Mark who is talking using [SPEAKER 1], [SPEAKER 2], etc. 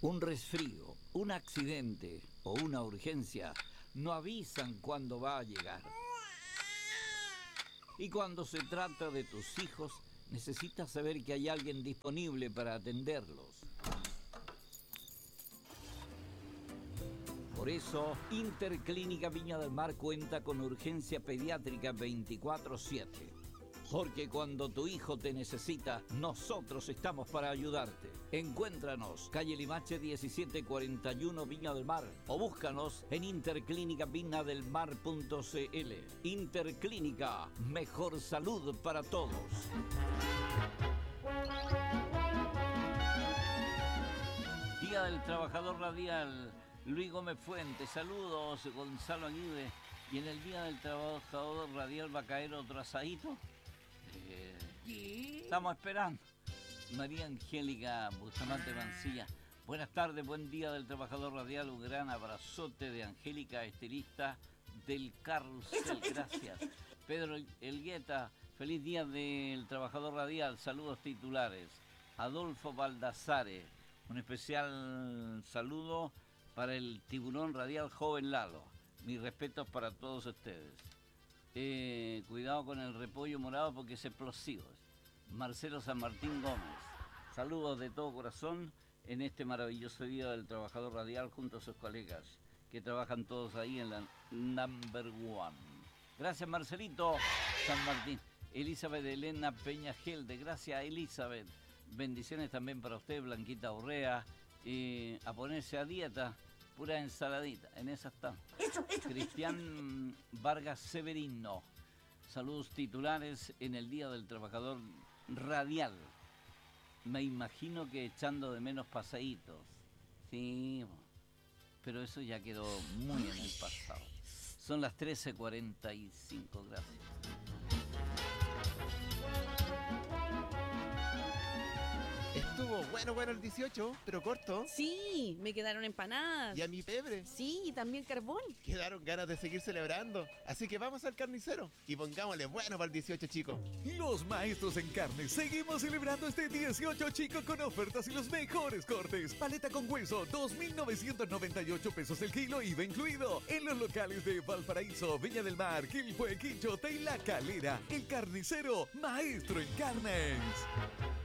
[SPEAKER 1] Un resfrío, un accidente o una urgencia no avisan cuándo va a llegar. Y cuando se trata de tus hijos, necesitas saber que hay alguien disponible para atenderlos. Por eso, Interclínica Viña del Mar cuenta con urgencia pediátrica 24/7. Porque cuando tu hijo te necesita, nosotros estamos para ayudarte. Encuéntranos, calle Limache 1741 Viña del Mar, o búscanos en interclínicaviñadelmar.cl. Interclínica, mejor salud para todos. Día del Trabajador Radial, Luis Gómez Fuentes, saludos, Gonzalo Aguirre. ¿Y en el Día del Trabajador Radial va a caer otro asadito? Estamos esperando. María Angélica Bustamante Mancilla. Buenas tardes, buen día del Trabajador Radial. Un gran abrazote de Angélica, estilista del Carrusel. Gracias. Pedro Elgueta, feliz día del Trabajador Radial. Saludos titulares. Adolfo Baldassare, un especial saludo para el tiburón radial joven Lalo. Mis respetos para todos ustedes. Cuidado con el repollo morado porque es explosivo. Marcelo San Martín Gómez, saludos de todo corazón en este maravilloso día del Trabajador Radial junto a sus colegas que trabajan todos ahí en la Number One. Gracias, Marcelito San Martín. Elizabeth Elena Peña Gelde, gracias, Elizabeth. Bendiciones también para usted, Blanquita Urrea. A ponerse a dieta, pura ensaladita, en esa está. Cristian Vargas Severino, saludos titulares en el Día del Trabajador Radial. Me imagino que echando de menos paseitos. Sí, pero eso ya quedó muy en el pasado. Son las 13:45, gracias.
[SPEAKER 2] Estuvo bueno el 18, pero corto.
[SPEAKER 3] Sí, me quedaron empanadas.
[SPEAKER 2] Y a mi pebre.
[SPEAKER 3] Sí, y también carbón.
[SPEAKER 2] Quedaron ganas de seguir celebrando. Así que vamos al carnicero y pongámosle bueno para el 18, chicos.
[SPEAKER 4] Los maestros en carne seguimos celebrando este 18, chicos, con ofertas y los mejores cortes. Paleta con hueso, 2.998 pesos el kilo, IVA incluido. En los locales de Valparaíso, Viña del Mar, Quilpué, Quinchota y La Calera. El carnicero, maestro en carnes.